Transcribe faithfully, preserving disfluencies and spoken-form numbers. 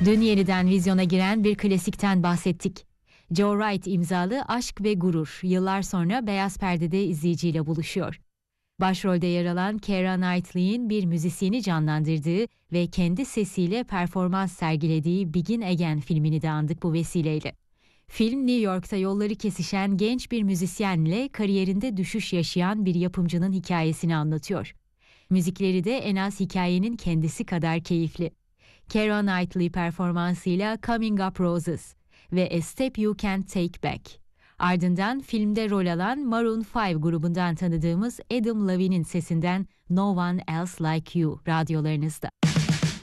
Dün yeniden vizyona giren bir klasikten bahsettik. Joe Wright imzalı Aşk ve Gurur yıllar sonra beyaz perdede izleyiciyle buluşuyor. Başrolde yer alan Keira Knightley'in bir müzisyeni canlandırdığı ve kendi sesiyle performans sergilediği Begin Again filmini de andık bu vesileyle. Film, New York'ta yolları kesişen genç bir müzisyenle kariyerinde düşüş yaşayan bir yapımcının hikayesini anlatıyor. Müzikleri de en az hikayenin kendisi kadar keyifli. Keira Knightley performansıyla Coming Up Roses ve A Step You Can't Take Back. Ardından filmde rol alan Maroon beş grubundan tanıdığımız Adam Levine'in sesinden No One Else Like You radyolarınızda.